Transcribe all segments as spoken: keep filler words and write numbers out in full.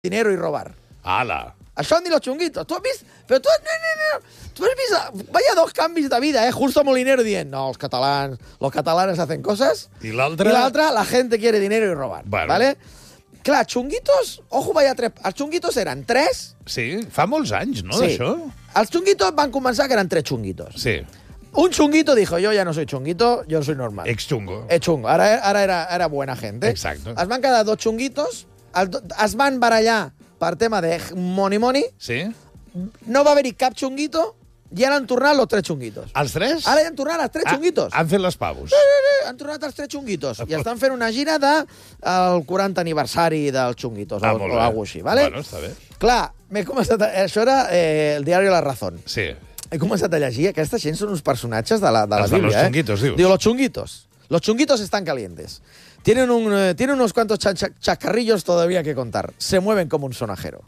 dinero y robar. Ala. Això han dit los chunguitos. Tu has vist? Però tu, no, no, no. Tu has vist? Vaya dos canvis de vida, eh? Justo Molinero dient, no, els catalans, los catalanes hacen cosas. I l'altre? I l'altre, la gente quiere dinero y robar. Bueno. ¿Vale? Clar, chunguitos, ojo, vaya tres... Els chunguitos eren tres... Sí, fa molts anys, no, Sí. d'això? Els chunguitos van començar que eren tres chunguitos. Sí. Un chunguito dijo, yo ya no soy chunguito, yo soy normal. Ex-xungo. Es chungo. Ara, ara era, era buena gente. Exacto. Es van quedar dos chunguitos, el, es van barallar per tema de money-money, Sí? no va haver-hi cap chunguito, i ara han tornat los tres chunguitos. Els tres? Ara ja han tornat els tres Ah, chunguitos. Han fet les pavos. Han tornat els tres chunguitos. I estan fent una gira del de quaranta aniversari dels chunguitos, Ah, o, molt o bé. alguna així, ¿vale? Bueno, està bé. Clar, m'he començat a... Això era eh, el diari La Razón. Sí. He començat a llegir, aquesta gent són uns personatges de la, de la Els de Bíblia, los eh? chunguitos, dius. Diu, los chunguitos. Los chunguitos están calientes. Tienen, un, eh, tienen unos cuantos cha cha chascarrillos todavía que contar. Se mueven como un sonajero.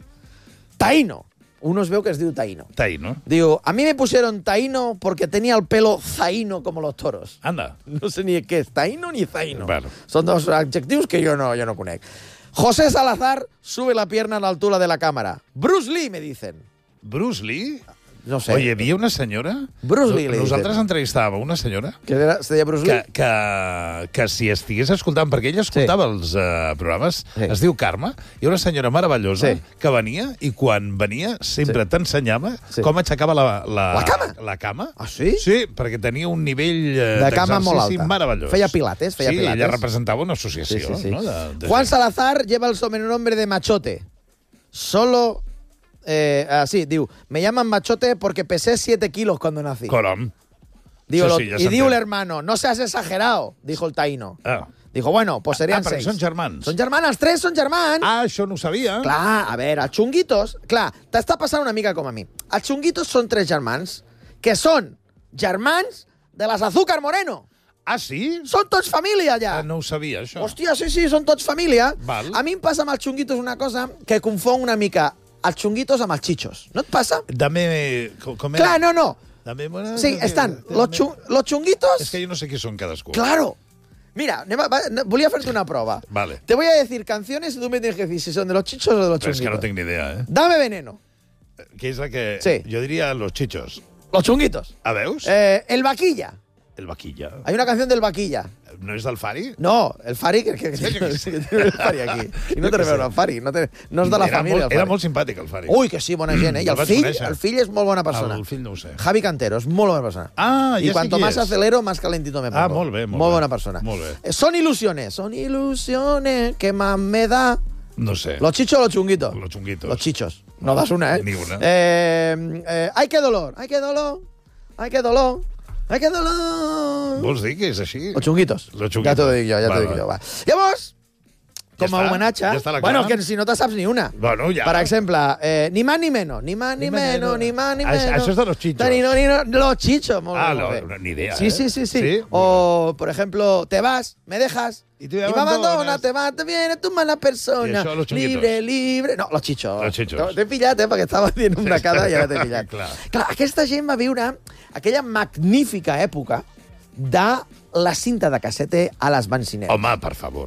Taíno. Uno es veu que es diu Taíno. Taí, no? Digo, a mí me pusieron Taíno porque tenía el pelo zaíno como los toros. Anda. No sé ni qué es Taíno ni Zaíno. Bueno. Son dos adjectivos que yo no, yo no conec. José Salazar sube la pierna a la altura de la cámara. Bruce Lee, me dicen. Bruce Lee? No sé. Oye, hi havia una senyora... Bruce Lee, li Nosaltres dicen. entrevistàvem una senyora Que era, se deia Bruce que, Lee? que, que si estigués escoltant, perquè ella escoltava sí. els uh, programes, Sí. es diu Carme, i una senyora meravellosa Sí. que venia i quan venia sempre Sí. t'ensenyava Sí. com aixecava la, la, La cama? La cama. Ah, sí? Sí, perquè tenia un nivell uh, De cama molt d'exercici alta. meravellós. Feia pilates, feia sí, pilates. ella representava una associació. Sí, sí, sí. No? De, de Juan gent. Salazar lleva el sobrenombre de Machote. Solo... Eh, así, diu, me llaman Machote porque pesé siete kilos cuando nací. Corom. Digo, Això lo- sí, ja y diu s'entén. el hermano, no seas exagerado, dijo el taíno. Ah. Dijo, bueno, pues serían Ah, perquè seis. són germans. Són germans, els tres són germans. Ah, això no ho sabia. Clar, a veure, els xunguitos... Clar, t'està passant una mica com a mi. Els xunguitos són tres germans que són germans de les Azúcar Moreno. Ah, sí? Són tots família, ja. Ah, no ho sabia, això. Hòstia, sí, sí, són tots família. Val. A mi em passa amb els xunguitos una cosa que confon una mica els xunguitos amb els chichos. No et passa? Dame... Com, com era? Clar, no, no. Dame, bueno, Sí, estan los, chu los chunguitos... És que jo no sé qui són cadascú. Claro. Mira, anem a, va, volia fer-te una prova. Vale. Te voy a decir canciones y tú me tienes que decir si son de los chichos o de los Però és chunguitos. que no tinc ni idea, eh? Dame veneno. Que és la que... Sí. Jo diria los chichos. Los chunguitos. A veus? Eh, el vaquilla. El vaquilla. Hay una canción del vaquilla. No és del Fari? No, el Fari, que, que, Sí, que, sí. que tiene el Fari aquí. I no Jo té que a veure sé. el Fari, no, té, no és de la era família. Molt, el era Fari. molt simpàtic, el Fari. Ui, que sí, bona gent, eh? I El el vaig fill, conèixer. el fill és molt bona persona. El fill no ho sé. Javi Cantero, és molt bona persona. Ah, Y ja sé cuanto qui más és. acelero, más calentito me pongo. Ah, molt bé, molt Muy bé. buena persona. Molt bé. Eh, Son ilusiones, son ilusiones que más me da. No sé. ¿Los chichos o los chunguitos? Los chunguitos. Los chichos. No das una, ¿eh? Ni una. Eh, eh, ay, qué dolor, ay, qué dolor, ay, qué dolor, ay, qué dolor. Vols dir que és així? Los chunguitos. Los chunguitos. Ja t'ho dic jo, ja Va, t'ho dic va. jo. Va. Llavors, Ja com a està? homenatge... Ja està la bueno, clara? que si no te saps ni una. Bueno, ja. Per exemple, eh, ni más ni menos, ni más ni, Ni más ni menos, menos. ni más ni Això- menos. això és de los chichos. Ni, no, ni, no, los chichos. Molt Ah, bé, molt no, bé. ni idea, Sí, eh? sí, sí, sí. Sí, O, por ejemplo, te vas, me dejas... Y te me abandonas. abandonas, te vas, te viene tu mala persona. I això, los chunguitos. Libre, libre... No, los chichos. Los chichos. T'he pillat, eh, perquè estava dient una cada i ara t'he pillat. Clar. Clar, aquesta gent va viure aquella magnífica època de la cinta de cassete a les bencineres. Home, per favor.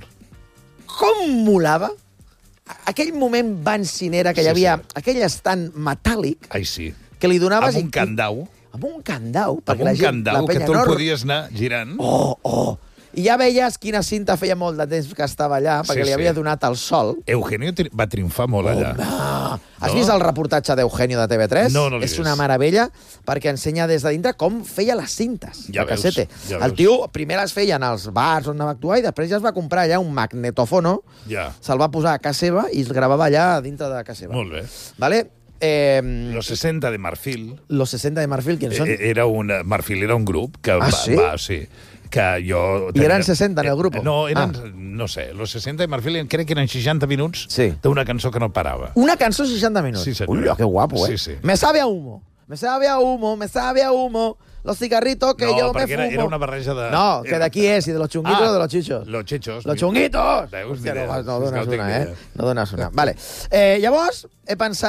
Com molava aquell moment bencinera que hi Sí, havia, sí. aquell estant metàl·lic Ai, sí. que li donaves... Amb un i- candau. Amb un candau. Amb perquè un la gent, candau la que penya tu el no- podies anar girant. Oh, oh. I ja veies quina cinta feia molt de temps que estava allà, perquè Sí, li sí. havia donat el sol. Eugenio tri- va triomfar molt allà. Ah, has No? vist el reportatge d'Eugenio de T V tres? No, no l'he És vist. una meravella, perquè ensenya des de dintre com feia les cintes Ja de veus, cassete. ja el veus. tio primer les feia en els bars on va actuar i després ja es va comprar allà un magnetofono, Ja. se'l va posar a casa seva i es gravava allà dintre de casa seva. Molt bé. Vale? Eh, Los sesenta de Marfil. los sesenta de Marfil, ¿quién son? Eh, Era una, Marfil era un grup que Ah, va, sí? va, sí, que jo... I eren sesenta en el grup? No, eren, Ah. no sé, los sesenta de Marfil crec que eren seixanta minuts Sí. d'una cançó que no parava. Una cançó seixanta minuts. Sí, senyor. Uy, qué guapo, Sí, eh. sí. Me sabe a humo, me sabe a humo, me sabe a humo. Los cigarritos que No, yo me perquè fumo. era- era una barreja de- No, que de aquí és, i de los chunguitos Ah, o de los chichos. Los chichos. Los mira. chunguitos! Veus, Hòstia, ni idea. no, no És que dones no tinc una, ni eh? idea. No dones una. Vale. Eh, llavors, he pensat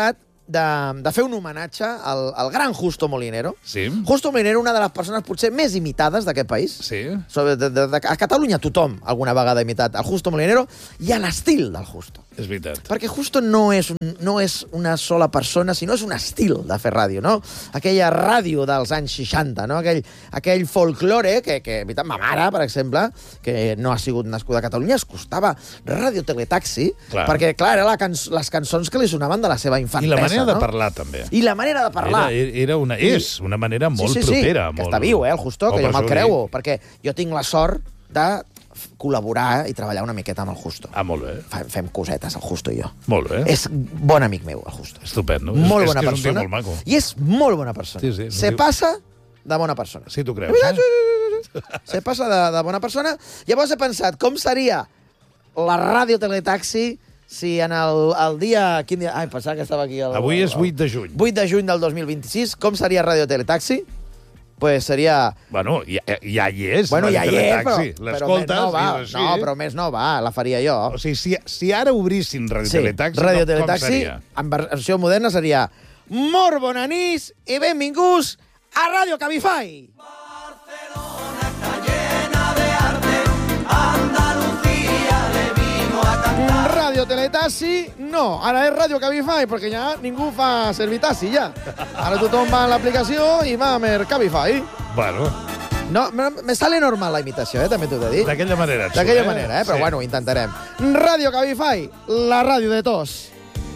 de, de fer un homenatge al, al gran Justo Molinero. Sí. Justo Molinero, una de les persones potser més imitades d'aquest país. Sí. Sobre, de, de, de, a Catalunya tothom alguna vegada ha imitat el Justo Molinero i a l'estil del Justo. És veritat. Perquè Justo no és, un, no és una sola persona, sinó és un estil de fer ràdio, no? Aquella ràdio dels anys seixanta, no? Aquell, aquell folklore que, que, veritat, ma mare, per exemple, que no ha sigut nascuda a Catalunya, es costava Ràdio Teletaxi, clar. perquè, clar, eren la canç les cançons que li sonaven de la seva infantesa. I la manera no? de parlar, també. I la manera de parlar. Era, era una, és una manera molt sí, sí, sí, propera. Que molt... està viu, eh, el Justo, que jo me'l creu, dir. perquè jo tinc la sort de col·laborar i treballar una miqueta amb el Justo. Ah, molt bé. Fem, fem cosetes, el Justo i jo. Molt bé. És bon amic meu, el Justo. Estupendo. Molt és, bona és que persona. És un tio molt maco. I és molt bona persona. Sí, sí, Se diu... passa de bona persona. Sí, tu creus, eh? Se passa de, de bona persona. Llavors he pensat, com seria la ràdio Teletaxi si en el, el dia... Quin dia? Ai, pensava que estava aquí... El, Avui és el, vuit de juny. vuit de juny del dos mil vint-i-sis. Com seria Ràdio Teletaxi? Pues seria... Bueno, ja, ja hi és. Bueno, ja hi és, però, però més no va. Sí. No, però més no va, la faria jo. O sigui, si, si ara obrissin Ràdio Sí, Teletaxi, Ràdio com, Teletaxi, com seria? en versió moderna seria molt bona nit i benvinguts a Ràdio Cabify. Barcelona está llena de arte, Andalucía le vino a cantar. Ràdio Teletaxi, no, ara és Ràdio Cabify, perquè ja ningú fa servitaxi, ja. Ara tothom va a l'aplicació i va amb el Cabify. Bueno, No, me, me sale normal la imitació, eh, també t'ho he de dir. d'aquella manera. D'aquella manera, eh? Però Sí. bueno, ho intentarem. Ràdio Cabify, la ràdio de tots.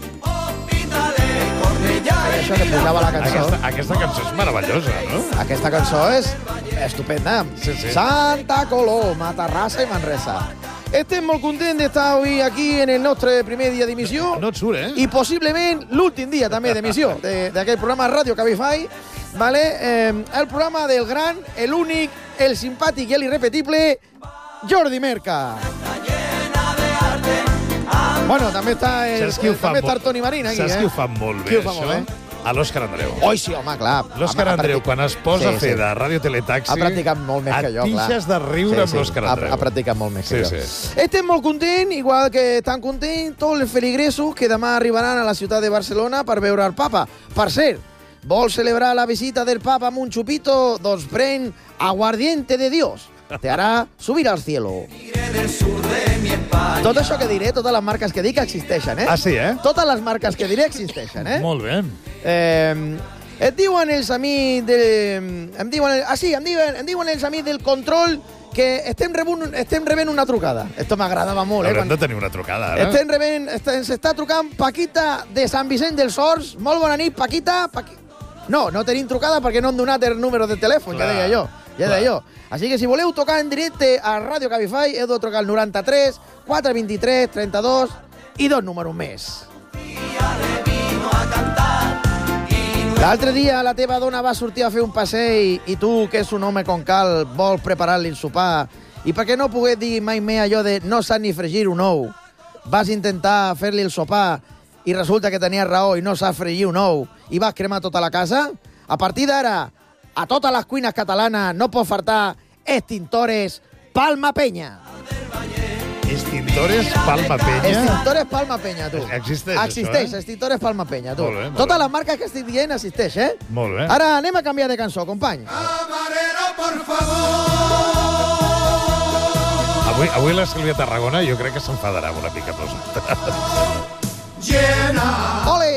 Això que posava la cançó. Aquesta, aquesta cançó és meravellosa, no? Aquesta cançó és estupenda. Sí, sí. Santa Coloma, Terrassa i Manresa. Estem molt contents d'estar avui aquí en el nostre primer dia d'emissió. No et surt, eh? I possiblement l'últim dia també d'emissió d'aquest programa Ràdio Cabify, vale? Eh, el programa del gran, el únic, el simpàtic i l'irrepetible Jordi Merca. Bueno, també està el, Saps qui ho fa també està el molt- Toni Marín aquí, Saps eh? qui ho fa molt bé, Qui ho fa això? molt bé? A l'Òscar Andreu. Oi, sí, home, clar. L'Òscar Home, ha Andreu, practic- quan es posa Sí, a fer sí. de Ràdio Teletaxi... Ha practicat molt més que jo, clar. Et pixes de riure amb l'Òscar ha, Andreu. ha practicat molt més que Sí, jo. sí. Estem molt contents, igual que estan contents tots els feligresos que demà arribaran a la ciutat de Barcelona per veure el papa. Per cert, vol celebrar la visita del papa amb un chupito? Doncs pren aguardiente de Dios. Te hará subir al cielo. Tot això que diré, totes les marques que dic existeixen, eh? Ah, sí, eh? Totes les marques que diré existeixen, eh? Molt bé. Eh, et diuen els amics de... Em diuen... Ah, sí, em diuen, em diuen els amics del control que estem rebent, estem rebent una trucada. Esto m'agradava molt, eh? Haurem Quan de tenir una trucada, ara. estem rebent... Està, s'està trucant Paquita de Sant Vicent dels Horts. Molt bona nit, Paquita. Paqui... No, no tenim trucada perquè no hem donat el número de telèfon, Clar, ja deia jo. Ja clar. deia jo. Així que si voleu tocar en directe a Ràdio Cabify, heu de trucar al noranta-tres, quatre vint-i-tres, trenta-dos i dos números més. L'altre dia la teva dona va sortir a fer un passeig i tu, que és un home con cal, vols preparar-li el sopar. I perquè no pogués dir mai més allò de no sap ni fregir un ou, vas intentar fer-li el sopar i resulta que tenies raó i no sap fregir un ou i vas cremar tota la casa? A partir d'ara, a totes les cuines catalanes no pot faltar extintores Palma Penya. Extintores Palma Penya. Extintores Palma Penya, tu. Existeix, Existeix, això, eh? extintores Palma Penya, tu. Molt bé, molt Totes bé. les marques que estic dient existeix, eh? Molt bé. Ara anem a canviar de cançó, company. Avui, avui la Sílvia Tarragona jo crec que s'enfadarà una mica amb nosaltres. ¡Ole!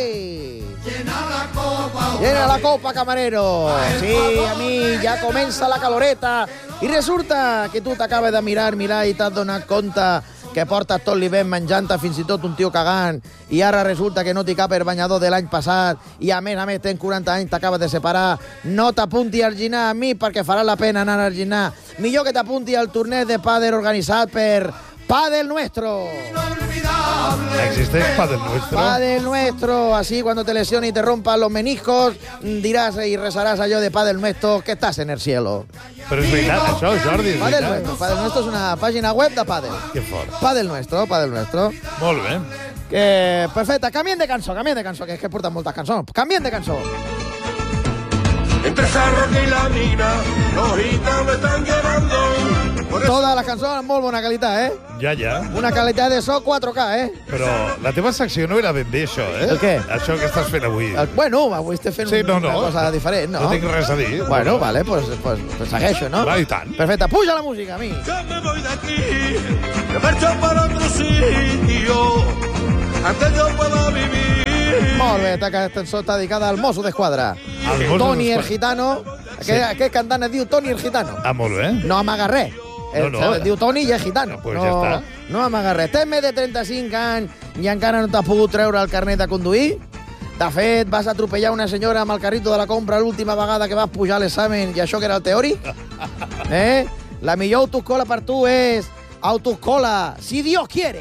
Llena la copa, camarero. Sí, a mi ja comença la caloreta. I resulta que tu t'acabes de mirar, mirar i t'has donat compte que portes tot l'hivern menjant-te fins i tot un tio cagant i ara resulta que no t'hi cap el banyador de l'any passat i a més a més tens quaranta anys, t'acabes de separar. No t'apunti al ginar a mi perquè farà la pena anar al ginar. Millor que t'apunti al torneig de pàdel organitzat per Padel Nuestro. Existeix Padel Nuestro? Padel Nuestro, así cuando te lesiones y te rompan los meniscos, dirás y rezarás a yo de Padel Nuestro que estás en el cielo. Però és veritat, això, Jordi, és Padel veritat. Nuestro, Padel Nuestro es una página web de Padel. Que fort. Padel Nuestro, Padel Nuestro. Molt bé. Que, perfecte, canviem de cançó, canviem de cançó, que és que porten moltes cançons. Canviem de cançó. Entre Sarroca y la mina, los gitanos están llorando. Totes les cançons amb molt bona qualitat, eh? Ja, ja. Una qualitat de so quatre K, eh? Però la teva secció no era ben bé, això, eh? El què? Això que estàs fent avui. El, bueno, avui estem fent Sí, no, no. una cosa diferent, no? No tinc res a dir. Bueno, vale, pues, pues, pues segueixo, no? Va, i tant. Perfecte, puja la música, a mi. Que me voy de aquí, que marcho para otro sitio, antes yo puedo vivir. Molt bé, aquesta cançó està dedicada al mosso d'esquadra. Al mosso Toni el d'esquadra. Gitano. Sí. Aquest, aquest cantant es diu Toni el Gitano. Ah, molt bé. No amaga res. No, no. Es diu Toni i és gitano. Pues no, ja està. No amaga res. Tens més de trenta-cinc anys i encara no t'has pogut treure el carnet de conduir? De fet, vas atropellar una senyora amb el carrito de la compra l'última vegada que vas pujar a l'examen i això que era el teòric? Eh? La millor autoescola per tu és Autoescola, si Dios quiere.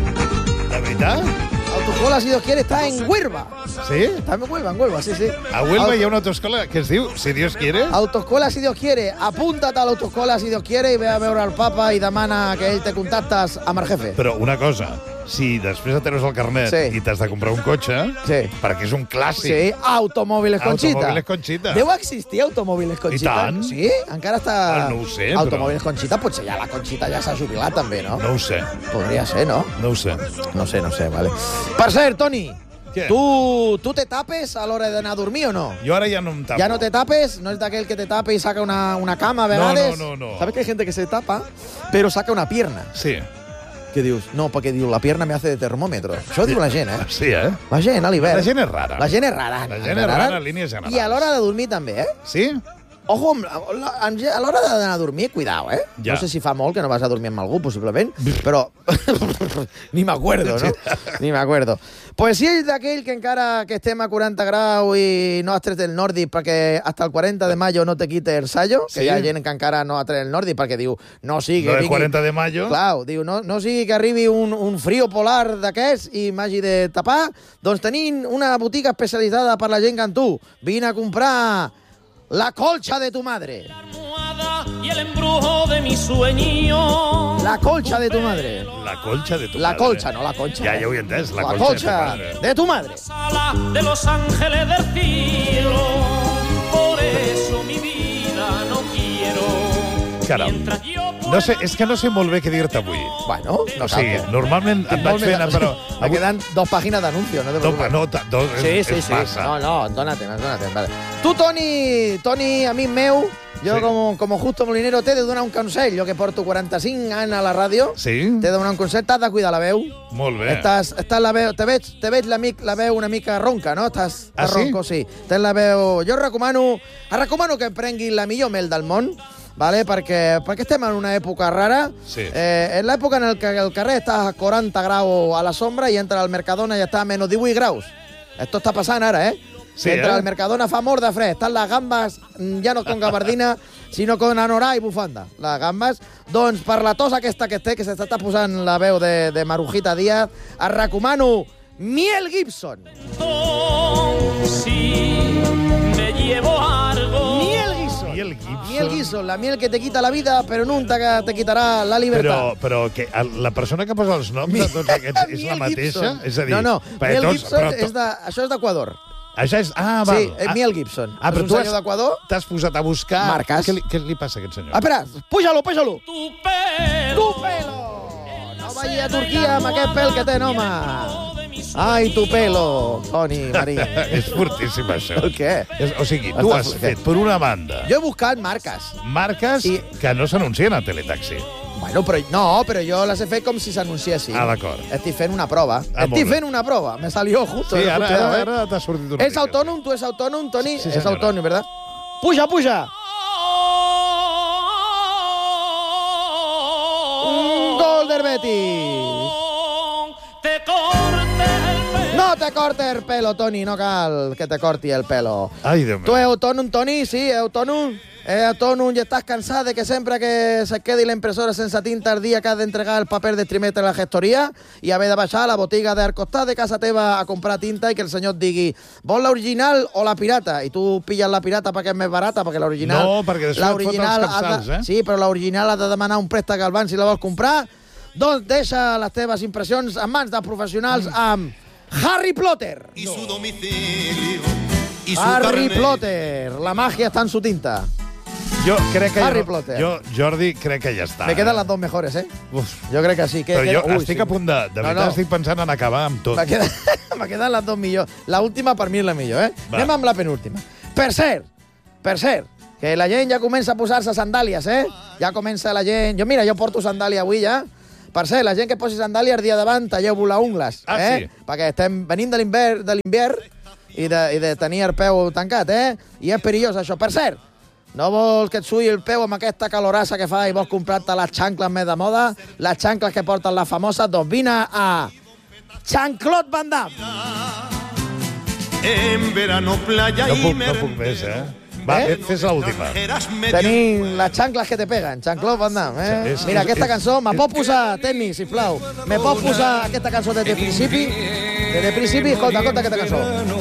De veritat? Autoescola, si Dios quiere, està en Huelva. Sí? Està en Huelva, en Huelva, sí, sí. A Huelva Auto- hi ha una autoescola que es diu Si Dios quiere. Autoescola, si Dios quiere. Apúntate a l'autoescola, si Dios quiere, i ve a veure el papa i demana que ell te contactes amb el jefe. Però una cosa, si després de treus el carnet Sí. i t'has de comprar un cotxe, Sí. perquè és un clàssic. Sí, Automòviles Conchita. Automòviles Conchita. Deu existir Automòviles Conchita? tant. Sí? Encara està... Ah, no ho sé, Automòviles però- Conchita, potser ja la Conchita ja s'ha jubilat també, no? No ho sé, Podria ser, no? no ho sé. No sé, no sé, vale. Per cert, Toni, Què? tu, tu te tapes a l'hora d'anar a dormir o no? Jo ara ja no em tapo. ¿Ya no te tapes? ¿No es de aquel que te tape y saca una, una cama a vegades? no, no, no. ¿Sabes que hay gente que se tapa, pero saca una pierna? Sí, Que dius? No, perquè diu, la pierna me hace de termòmetre. Això diu la gent, eh? sí, eh? La gent, a l'hivern. La gent és rara. La gent és rara. La gent és rara en línies generals. I a l'hora de dormir també, eh? Sí? Ojo, amb la- amb ge- a l'hora d'anar a dormir, cuidao, eh? Ja. No sé si fa molt que no vas a dormir amb algú, possiblement, però ni m'acuerdo, no? Ni m'acuerdo. Pues si ell d'aquell que encara que estem a quaranta graus i no has tret el nòrdic perquè hasta el quaranta de mayo no te quite el sallo, que Sí. hi ha gent que encara no ha tret el nòrdic perquè diu, no sigui... Lo que del vingui- quaranta de mayo. Clar, diu, no, no sigui que arribi un, un frío polar d'aquests i m'hagi de tapar, doncs tenim una botiga especialitzada per la gent que en tu. Vine a comprar la colcha de tu madre. Y el embrujo de mi sueño. La colcha de tu madre. La colcha de tu La madre. colcha, no la concha. Ja, ja ho he entès, la, La colcha, colcha de tu madre. de tu madre. Sala de los ángeles del cielo. Por eso mi vida no quiero. Caram. Mientras yo No sé, és que no sé molt bé què dir-te avui. Bueno, no O sigui, cal. normalment et vaig fent... Però Me quedan dos pàgines d'anuncio, no te No, preocupes. no, ta- dos, Sí, és, sí, és sí. massa. No, no, dónate, dónate. Vale. Tu, Toni, Toni, amic meu, jo Sí. com, com Justo Molinero t'he de donar un consell. Jo que porto quaranta-cinc anys a la ràdio, Sí? t'he de donar un consell. T'has de cuidar la veu. Molt bé. Estàs, estàs la veu, te veig, te veig la, mic, la veu una mica ronca, no? Estàs, Ah, estàs sí? ronco, sí. Tens la veu... Jo recomano, et recomano que prenguis la millor mel del món, vale? perquè, perquè estem en una època rara. Sí. Eh, és l'època en què el carrer està a quaranta graus a la sombra i entra al Mercadona i està a menys divuit graus. Esto està passant ara, eh? Sí, Que entra eh? al Mercadona fa molt de fred. Estan les gambes, mm, ja no con gabardina, sinó con anorà i bufanda. Les gambes, doncs, per la tos aquesta que té, que s'està posant la veu de, de Marujita Díaz, et recomano Miel Gibson. si me llevo algo. Miel Gibson. Miel Gibson. Miel Gibson, la miel que te quita la vida, però nunca te quitarà la Però, libertad. però que el- la persona que posa els noms de tots aquests és la Miel mateixa? Gibson. És a dir, no, no, perquè Miel tots- Gibson, però to- és de, això és d'Equador. Això és... Ah, val. Sí, és Ah, Miel Gibson. Ah, És però un tu senyor has- d'Equador. t'has posat a buscar... Marques. Què li, què li passa a aquest senyor? Ah, espera, puja-lo, puja-lo. Tu pelo. Tu pelo! No vagi a Turquia amb aquest pèl que té, home. Ai, tu pelo, Toni Marín. És fortíssim, això. El què? És, o sigui, tu Està has fort, fet, què? per una banda, Jo he buscat marques. marques I- que no s'anuncien a Teletaxi. Bueno, però no, però jo les he fet com si s'anunciessin. Ah, d'acord. Estic fent una prova. Ah, molt Estic bé. fent una prova. Me salió justo. Sí, eh, ara, justo, ara, eh. ara t'ha sortit una ¿Es mica. autònom? ¿Tú es autònom, Toni? Sí, es senyora. autònom, ¿verdad? Puja, puja. Un gol del Betis. Te corte el pelo. No te cortes el pelo, Toni, no cal que te corti el pelo. Ai, Déu Tu meu. és autònom, Toni? Sí, és autònom. És autònom i estàs cansat de que sempre que se quedi la impressora sense tinta el dia que has d'entregar el paper de trimestre a la gestoria i haver de baixar a la botiga del costat de casa teva a comprar tinta i que el senyor et digui vols l'original o la pirata? I tu pilles la pirata perquè és més barata, perquè l'original... No, perquè després et l'original foten els has de- capçals, eh? Sí, però l'original has de demanar un préstec al banc si la vols comprar. Doncs deixa les teves impressions en mans de professionals amb Harry Potter. Y su domicilio y su Harry carne. Potter, la magia está en su tinta. Jo crec que... Harry jo, Potter. jo, Jordi, crec que ja està. Me quedan eh? las dos mejores, ¿eh? Uf. Yo creo que sí. Que, Però que, jo uy, estic sí. a punt de... De No, veritat, no. estic pensant en acabar amb tot. Me quedan, me quedan las dos millors. La última per mi és la millor, eh? Va. Anem amb la penúltima. Per cert, per cert, que la gent ja comença a posar-se sandàlies, eh? Ja comença la gent... Jo, mira, jo porto sandàlia avui ja. Per cert, la gent que posi sandàlia el dia davant, talleu-vos la ungles, Ah, eh? sí? Perquè estem venint de l'invern de l'invern i, de, i de tenir el peu tancat, eh? I és perillós, això. Per cert, no vols que et sui el peu amb aquesta calorassa que fa i vols comprar-te les xancles més de moda, les xancles que porten les famoses, doncs vine a Jean-Claude Van Damme. En verano playa No y puc, no puc més, eh? Va, Eh? fes l'última. Tenim les xancles que te peguen, Jean-Claude Van Damme, eh? És- Mira, és- aquesta és- cançó, me és- pot posar, tècnic, sisplau, me pot posar aquesta cançó des de principi? Des de principi, escolta, escolta aquesta cançó.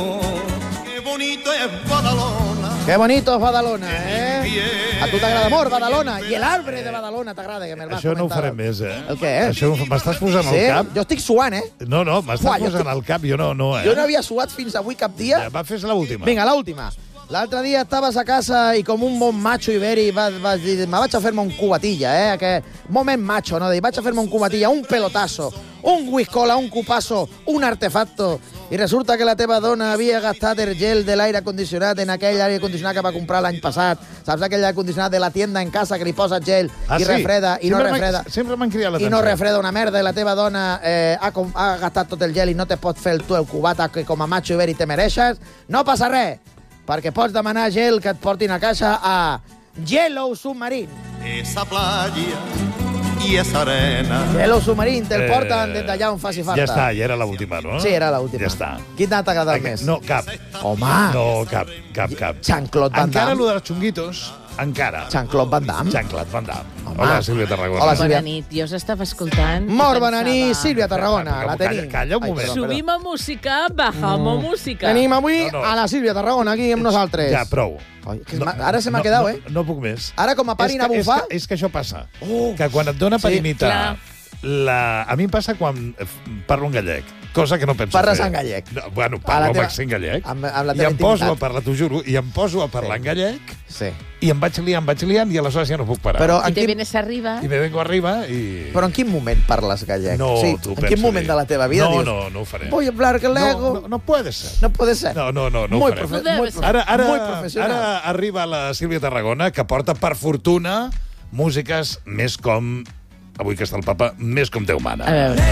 Qué bonito es Badalona. Que bonito es Badalona, eh? A tu t'agrada molt Badalona, i l'arbre de Badalona t'agrada, que me'l vas Això no ho comentar. farem més, eh? El què, eh? Això m'estàs posant Sí? al cap? Jo estic suant, eh? No, no, m'estàs Uah, jo posant estic- al cap, jo no, no, eh? Jo no havia suat fins avui cap dia. Ja, va, fes l'última. Vinga, l'última. L'altre dia estaves a casa i com un bon macho iberi vas, vas dir, me vaig a fer-me un cubatilla, eh? Que moment macho, no? Dic, vaig a fer-me un cubatilla, un pelotazo, un whiskola, un cupasso, un artefacto. I resulta que la teva dona havia gastat el gel de l'aire condicionat en aquell aire condicionat que va comprar l'any passat. Saps aquell aire condicionat de la tienda en casa que li posa gel Ah, i sí? refreda i no Sempre m'ha- refreda. Sempre m'han cridat I l'atenció. no refreda una merda i la teva dona eh, ha, com, ha gastat tot el gel i no te pots fer tu el cubata que com a macho iberi te mereixes, no passa res, perquè pots demanar gel que et portin a casa a Yellow Submarine. Esa playa y esa arena. Yellow Submarine, te'l Eh, porten des d'allà on faci falta. Ja està, ja era l'última, no? Sí, era l'última. Ja està. Quin t'ha agradat Aqu- més? No, cap. Home, No, cap, cap, cap. Jean-Claude Van Encara Damme. allò dels xunguitos, encara. Jean-Claude Van Damme. Jean-Claude Van Damme. Home. Hola, Sílvia Tarragona. Hola, Sílvia. Bona nit, jo us estava escoltant. i Molt bona nit, pensava, Sílvia Tarragona. La Calla, tenim. calla un Ai, moment. perdó, perdó. Subim a música, bajamos música. Tenim avui No, no. a la Sílvia Tarragona aquí amb nosaltres. Ja, prou. Ai, que es m'ha- ara se m'ha quedat, no, eh? No, no puc més. Ara, com a parin a És que- bufar... És que, és que això passa. Oh. Que quan et dona Sí, parinita... clar. La... A mi em passa quan eh, parlo en gallec, cosa que no penso Parles fer. en gallec. No, bueno, A la parlo amb teva- accent gallec. amb- amb la I teva em poso intimitat. a parlar, t'ho juro, i em poso a parlar en gallec Sí. i em vaig liant, em vaig liant i aleshores ja no puc parar. Però Si en te quin, vienes arriba... I me vengo arriba i... però en quin moment parles gallec? No, sí, tu en pensa quin moment dir. de la teva vida No, dius... no, no ho faré. Voy a hablar galego. No, no, no puede ser. No puede ser. No, no, no, no ho muy farem. profe- No debe muy ser. profe- Ara, ara, muy professional. ara arriba la Sílvia Tarragona, que porta, per fortuna, músiques més com... Avui que està el papa, més com Déu mana. A veure,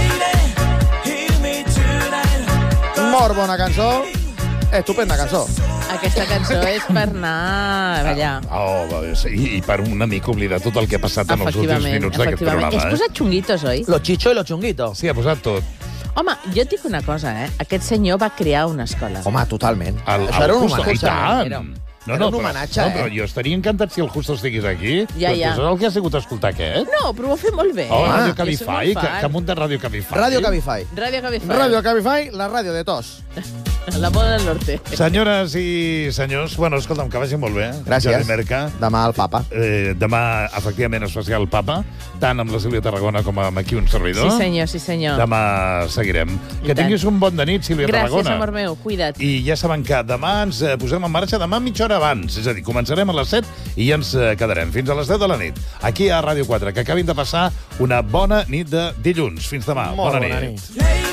Molt bona cançó. Estupenda cançó. aquesta cançó és per anar a ballar. Oh, va bé, sí. I, I per un amic oblidar tot el que ha passat en els últims Efectivament, minuts d'aquest efectivament. programa. És posat xunguitos, oi? Los chichos y los chunguitos. Sí, ha posat tot. Home, jo et dic una cosa, eh? Aquest senyor va crear una escola. Home, totalment. El, Això era un Justo, homenatge. i tant. Era- No, era no, un però, homenatge, no, eh? però jo estaria encantat si el Justo estigués aquí. Ja, però ja. tu saps el que ha sigut escoltar aquest? No, però ho ha fet molt bé. Oh, eh? Ràdio Jo soc Cabify, molt que, fan. que ha muntat Ràdio Cabify. Radio Cabify. Ràdio Cabify. Radio Cabify, la ràdio de tos. La boda del norte. Senyores i senyors, bueno, escolta'm, que vagi molt bé. Gràcies. Jordi Merca. Demà el papa. Eh, demà, efectivament, especial Papa, tant amb la Sílvia Tarragona com amb aquí un servidor. Sí, senyor, sí, senyor. Demà seguirem. I Que tant. tinguis un bon de nit, Sílvia Gràcies, Tarragona. amor meu, cuida't. I ja saben que demà ens eh, posem en marxa, demà mitja hora abans. És a dir, començarem a les set i ja ens eh, quedarem fins a les deu de la nit. Aquí a Ràdio quatre. Que acabin de passar una bona nit de dilluns. Fins demà. Molt bona, bona nit. nit.